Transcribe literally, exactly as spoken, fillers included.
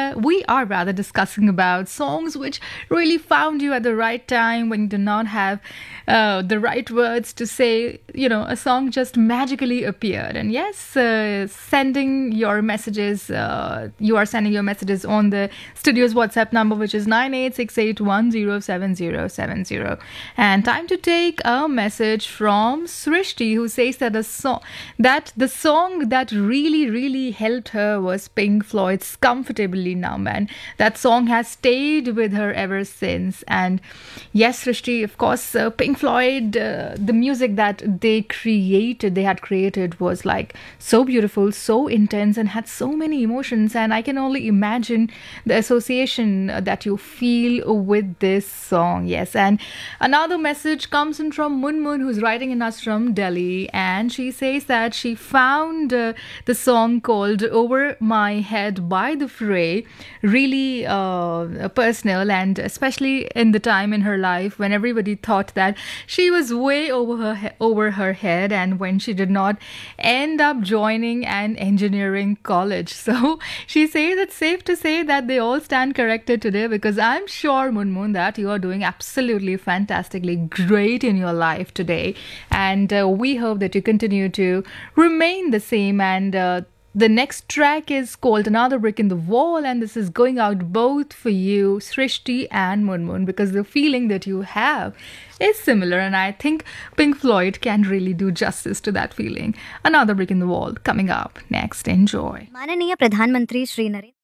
uh, we are rather discussing about songs which really found you at the right time when you did not have uh, the right words to say. You know, a song just magically appeared. And yes, uh, sending your messages, uh, you are sending your messages on the studio's WhatsApp number, which is nine eight six eight one zero seven zero seven zero. And time to take a message from Srishti, who says that the song that the song that really, really helped her was Pink Floyd's Comfortably Numb, and that song has stayed with her ever since. And yes, Srishti, of course, uh, Pink Floyd, uh, the music that they created, they had created was like so beautiful, so intense, and had so many emotions. And I can only imagine the association that you feel with this song. Yes, and another message comes in from Munmun, who's writing in us from Delhi, and she says that she found uh, the song called Over My Head by The Fray really uh, personal, and especially in the time in her life when everybody thought that she was way over her he- over her head, and when she did not end up joining an engineering college. So she says it's safe to say that they all stand corrected today, because I'm sure, Munmun, that you are doing absolutely fantastically great in your life today, and uh, we hope that you continue to remain the same. And uh, the next track is called Another Brick in the Wall, and this is going out both for you, Srishti and Munmun, because the feeling that you have is similar, and I think Pink Floyd can really do justice to that feeling. Another Brick in the Wall coming up next. Enjoy. माननीय प्रधानमंत्री श्री नरेंद्र